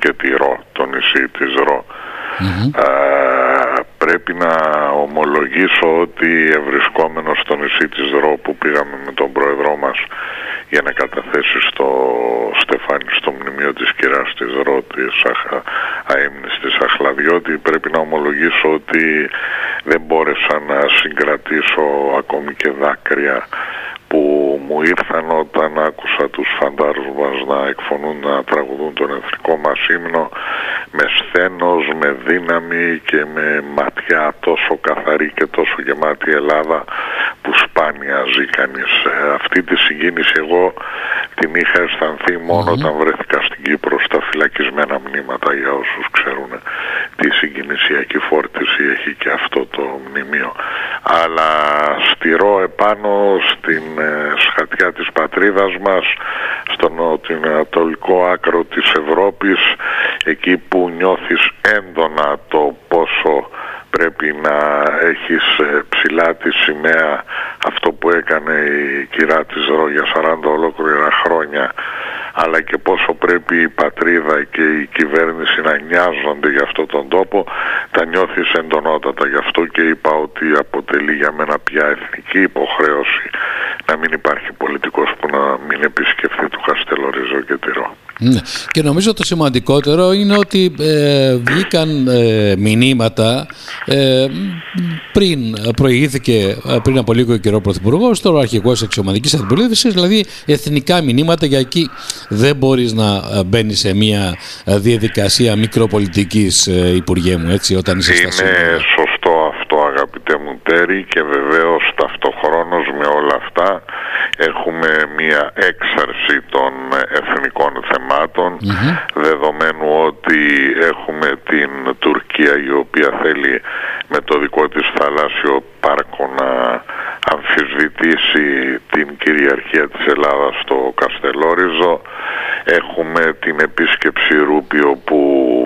και τη Ρο, το νησί της Ρο. Πρέπει να ομολογήσω ότι ευρισκόμενος στο νησί της Ρο που πήγαμε με τον πρόεδρό μας για να καταθέσει στο στεφάνι στο μνημείο της κυράς της Ρο, της αείμνης της Αχλαδιώτη, πρέπει να ομολογήσω ότι δεν μπόρεσα να συγκρατήσω ακόμη και δάκρυα που μου ήρθαν όταν άκουσα τους φαντάρους μας να εκφωνούν, να τραγουδούν τον εθνικό μας ύμνο με σθένος, με δύναμη και με ματιά τόσο καθαρή και τόσο γεμάτη Ελλάδα που σπάνια ζει κανείς. Αυτή τη συγκίνηση εγώ την είχα αισθανθεί μόνο όταν βρέθηκα στην Κύπρο στα φυλακισμένα μνήματα, για όσους ξέρουν τι συγκινησιακή φόρτιση έχει και αυτό το μνημείο. Αλλά στη Ρο επάνω στην σχατιά της πατρίδας μας, στο νοτιοανατολικό άκρο της Ευρώπης, εκεί που νιώθεις έντονα το πόσο πρέπει να έχεις ψηλά τη σημαία, αυτό που έκανε η κυρά της Ρο για 40 ολόκληρα χρόνια, αλλά και πόσο πρέπει η πατρίδα και η κυβέρνηση να νοιάζονται για αυτόν τον τόπο, τα νιώθεις εντονότατα. Γι' αυτό και είπα ότι αποτελεί για μένα πια εθνική υποχρέωση να μην υπάρχει πολιτικός που να μην επισκεφθεί του Καστελόριζο και τη Ρο. Ναι. Και νομίζω το σημαντικότερο είναι ότι βγήκαν μηνύματα πριν προηγήθηκε πριν από λίγο καιρό ο Πρωθυπουργός, τώρα ο αρχηγός αξιωματικής αντιπολίτευσης, δηλαδή εθνικά μηνύματα, για εκεί δεν μπορείς να μπαίνεις σε μια διαδικασία μικροπολιτικής, Υπουργέ μου, έτσι, όταν είσαι στα σύνορα. Είναι σωστό αυτό, αγαπητέ μου Τέρη, και βεβαίως ταυτοχρόνως με όλα αυτά έχουμε μια έξαρση των εθνικών θεμάτων, δεδομένου ότι έχουμε την Τουρκία η οποία θέλει με το δικό της θαλάσσιο πάρκο να αμφισβητήσει την κυριαρχία της Ελλάδας στο Καστελόριζο. Έχουμε την επίσκεψη Ρούπιο που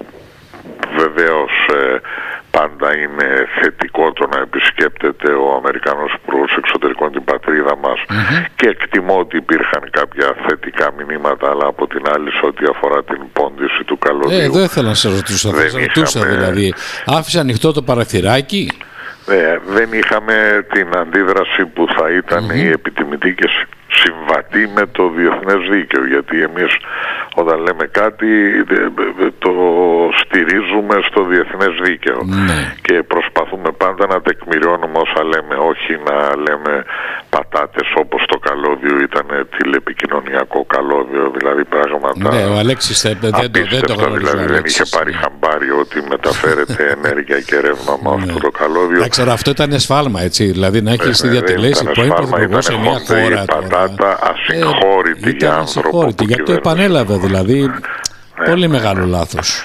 βεβαίως πάντα είναι θετικό το να επισκέπτεται ο Αμερικανός Υπουργός Εξωτερικών την πατρίδα μας και εκτιμώ ότι υπήρχαν κάποια θετικά μηνύματα, αλλά από την άλλη σε ό,τι αφορά την πόντιση του καλωδίου. Εδώ ήθελα να σε ρωτήσω, δηλαδή, άφησε ανοιχτό το παραθυράκι. Δεν είχαμε την αντίδραση που θα ήταν η επιτιμητή και συμβατή με το διεθνές δίκαιο, γιατί εμείς όταν λέμε κάτι το στηρίζουμε στο διεθνές δίκαιο και προσπαθούμε πάντα να τεκμηριώνουμε όσα λέμε, όχι να λέμε πατάτες όπως το καλώδιο ήταν τηλεπικοινωνιακό καλώδιο, δηλαδή πράγματα. Ναι, ο Αλέξης δεν το γνωρίζει. Δηλαδή δεν είχε πάρει χαμπάρι ότι μεταφέρεται ενέργεια και ρεύμα με αυτό το καλώδιο. Ξέρω, αυτό ήταν σφάλμα, έτσι, δηλαδή να έχει διατελέσει πρώην Πρωθυπουργό σε μια χώρα. Ασυγχώρητη για άνθρωπο που γιατί το επανέλαβε, δηλαδή πολύ μεγάλο λάθος.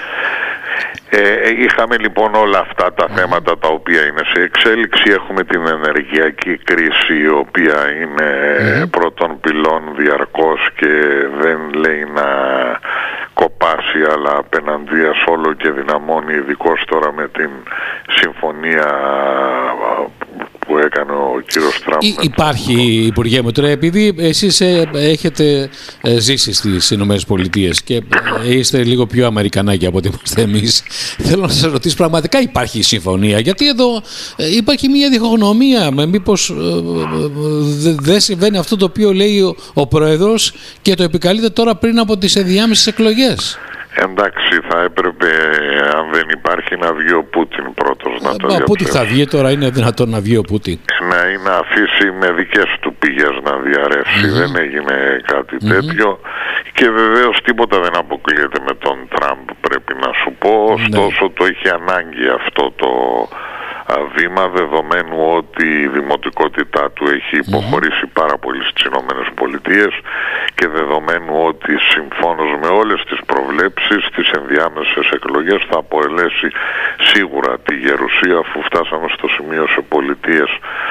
Είχαμε λοιπόν όλα αυτά τα θέματα τα οποία είναι σε εξέλιξη. Έχουμε την ενεργειακή κρίση η οποία είναι πρώτων πυλών διαρκώς και δεν λέει να κοπάσει, αλλά απέναντίας όλο και δυναμώνει, ειδικώς τώρα με την συμφωνία που έκανε ο κύριος Τραμπ. Υπάρχει, Υπουργέ μου, τώρα επειδή εσείς έχετε ζήσει στις Ηνωμένες Πολιτείες και είστε λίγο πιο Αμερικανάκοι από ό,τι είμαστε εμείς, θέλω να σας ρωτήσω, πραγματικά υπάρχει συμφωνία? Γιατί εδώ υπάρχει μια διχογνωμία, μήπως δεν συμβαίνει αυτό το οποίο λέει ο Πρόεδρος και το επικαλείται τώρα πριν από τις ενδιάμεσες εκλογές? Εντάξει, θα έπρεπε, αν δεν υπάρχει, να βγει ο Πούτιν πρώτος να το διαψεύσει. Πούτιν θα βγει τώρα, είναι δυνατόν να βγει ο Πούτιν? Να αφήσει με δικές του πηγές να διαρρεύσει. Δεν έγινε κάτι τέτοιο και βεβαίως τίποτα δεν αποκλείεται με τον Τραμπ, πρέπει να σου πω. Ωστόσο το είχε ανάγκη αυτό το βήμα, δεδομένου ότι η δημοτικότητά του έχει υποχωρήσει πάρα πολύ στις Ηνωμένες Πολιτείες και δεδομένου ότι συμφώνως με όλες τις προβλέψεις τις ενδιάμεσες εκλογές θα αποτελέσει σίγουρα τη γερουσία, αφού φτάσαμε στο σημείο σε πολιτείες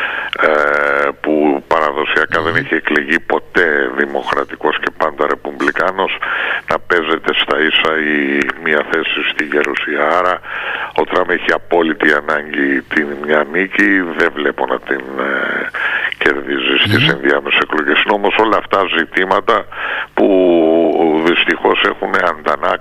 που παραδοσιακά δεν έχει εκλεγεί ποτέ δημοκρατικός και πάντα ρεπουμπλικάνος, να παίζεται στα ίσα η μία θέση στη γερουσία. Άρα ο Τραμπ έχει απόλυτη ανάγκη την μια νίκη, δεν βλέπω να την κερδίζει στις ενδιάμεσες εκλογές. Είναι όμως όλα αυτά ζητήματα που δυστυχώς έχουν αντανάκτηση